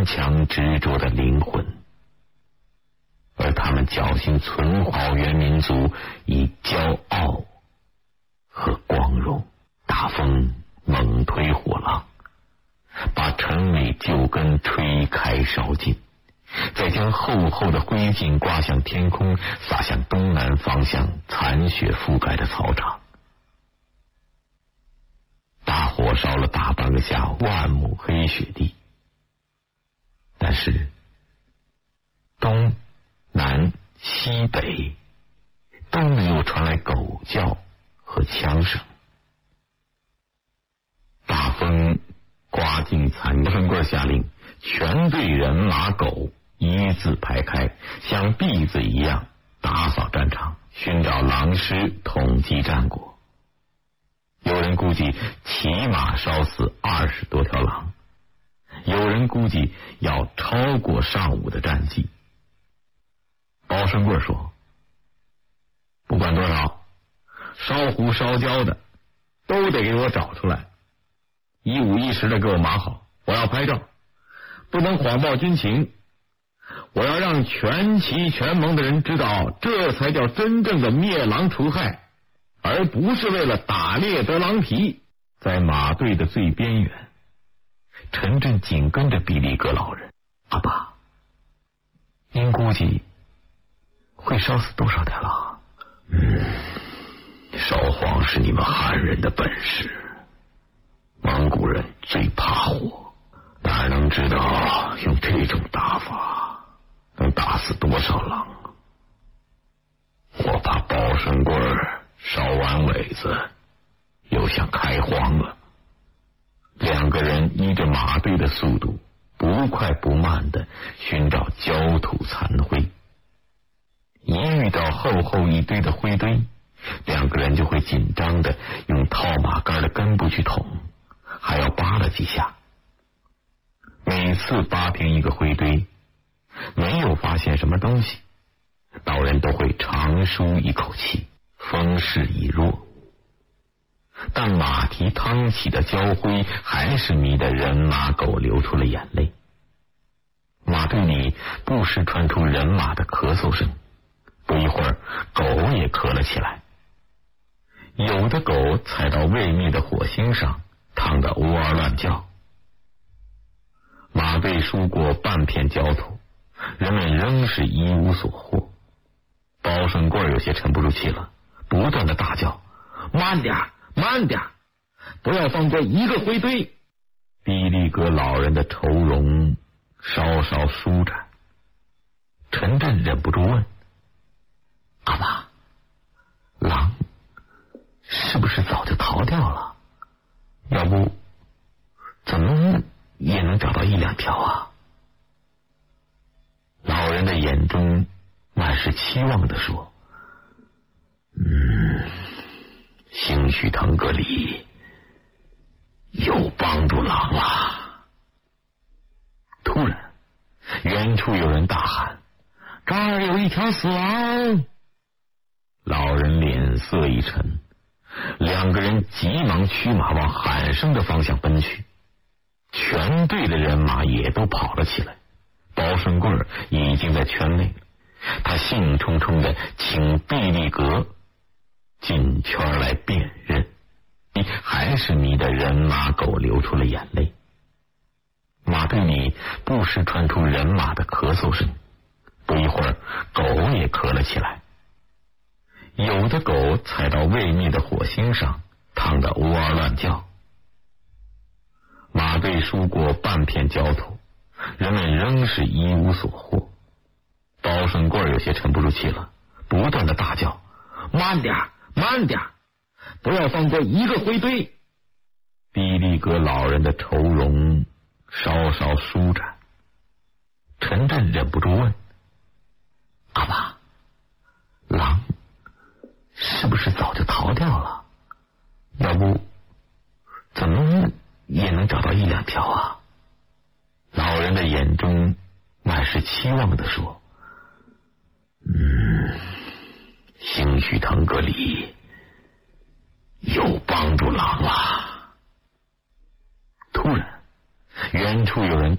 顽强执着的灵魂，而他们侥幸存好原民族以骄傲和光荣。大风猛推火浪，把城里旧根吹开烧尽，再将厚厚的灰烬刮向天空，洒向东南方向残雪覆盖的草场。大火烧了大半个下午，万亩黑雪地，但是东南西北都没有传来狗叫和枪声。大风刮进残城，棍下令全队人马狗一字排开，像篦子一样打扫战场，寻找狼尸，统计战果。有人估计起码烧死20多条狼，有人估计要超过上午的战绩。包生贵说，不管多少，烧糊烧焦的都得给我找出来，一五一十的给我码好，我要拍照，不能谎报军情，我要让全齐全盟的人知道，这才叫真正的灭狼除害，而不是为了打猎得狼皮。在马队的最边缘，陈震紧跟着比利格老人。阿爸，您估计会烧死多少条狼？烧荒是你们汉人的本事，蒙古人最怕火，哪能知道用这种打法能打死多少狼？我怕包生贵烧完尾子又想开荒了。2个人依着马队的速度，不快不慢地寻找焦土残灰。一遇到厚厚一堆的灰堆，2个人就会紧张地用套马杆的根部去捅，还要扒了几下。每次扒平一个灰堆，没有发现什么东西，老人都会长舒一口气，风势已弱。但马蹄趟起的焦灰还是迷得人马狗流出了眼泪。马队里不时传出人马的咳嗽声，不一会儿狗也咳了起来。有的狗踩到未灭的火星上，烫得呜嗷乱叫。马队输过半片焦土，人们仍是一无所获。包生贵有些沉不住气了，不断的大叫，慢点慢点，不要放过一个灰堆。比利格老人的愁容稍稍舒展。陈震忍不住问，阿妈，狼是不是早就逃掉了？要不怎么也能找到1、2条啊？老人的眼中满是期望地说，兴许腾格里又帮助狼了。突然远处有人大喊，这儿有1条死狼。老人脸色一沉，2个人急忙驱马往喊声的方向奔去。全队的人马也都跑了起来。包生贵已经在圈内了，他兴冲冲的请毕利格进圈来辨认，还是迷得人马狗流出了眼泪。马队里不时传出人马的咳嗽声，不一会儿狗也咳了起来。有的狗踩到未灭的火星上，烫得呜嗷乱叫。马队输过半片焦土，人们仍是一无所获。包生贵有些沉不住气了，不断的大叫，慢点慢点，不要放过一个灰堆。比利格老人的愁容稍稍舒展。陈震忍不住问，阿妈，狼是不是早就逃掉了？要不怎么也能找到1、2条啊？老人的眼中满是期望地说，兴许腾格里又帮助狼了。突然远处有人